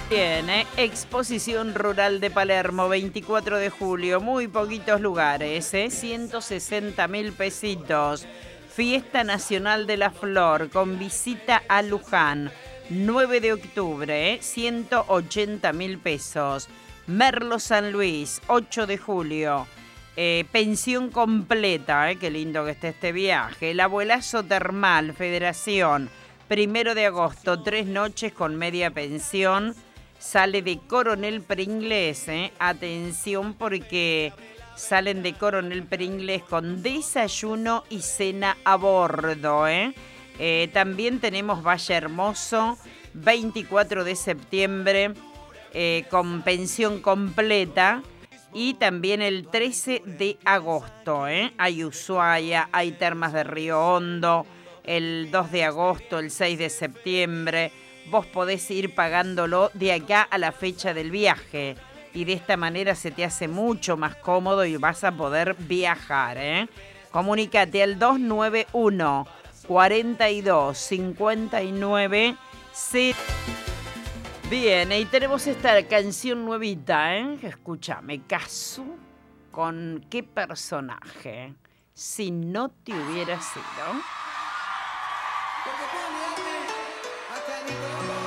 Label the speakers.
Speaker 1: Bien, Exposición Rural de Palermo, 24 de julio, muy poquitos lugares, 160.000 pesitos. Fiesta Nacional de la Flor con visita a Luján, 9 de octubre, 180.000 pesos. Merlo San Luis, 8 de julio, pensión completa, qué lindo que esté este viaje. El Abuelazo Termal, Federación, 1 de agosto, 3 noches con media pensión. Sale de Coronel Pringles, atención porque salen de Coronel Pringles con desayuno y cena a bordo. También tenemos Valle Hermoso, 24 de septiembre, con pensión completa. Y también el 13 de agosto, hay Ushuaia, hay Termas de Río Hondo, el 2 de agosto, el 6 de septiembre. Vos podés ir pagándolo de acá a la fecha del viaje. Y de esta manera se te hace mucho más cómodo y vas a poder viajar, Comunícate al 291 42 59 0. Bien, y tenemos esta canción nuevita, Escúchame, Cazzu, ¿con qué personaje? Si no te hubiera sido.